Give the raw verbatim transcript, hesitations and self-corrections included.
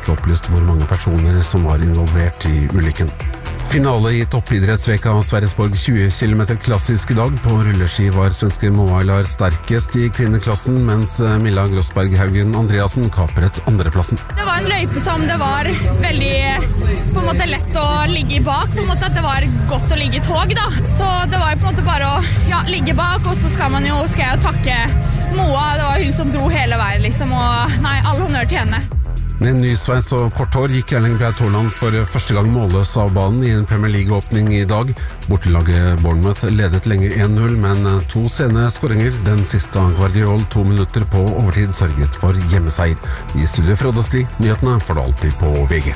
ikke opplyst hvor mange personer som var involvert i ulykken. Finale i toppidrettsveka av Sverresborg tjue kilometer klassisk i dag. På rulleski var svenske Moa Aylar sterkest i kvinneklassen, mens Milla Grossberg Haugen Andreasen kapret andreplassen. Det var en løype som det var veldig på en måte lett å ligge i bak, på en måte at det var godt å ligge i tog da. Så det var på en måte bare å ja, ligge bak, og så skal man jo, skal jeg jo takke Moa, det var hun som dro hele veien liksom, og nei, all honnør til henne. Med en ny sveis og kort hår gikk Erling Braut Haaland for første gang målløs av banen i en Premier League-åpning i dag. Bortelaget Bournemouth ledet lenge en null, men to sene skåringer, den siste av Guardiol to minutter på overtid, sørget for hjemmeseier. I studio Frode Sti, nyhetene får du alltid på V G.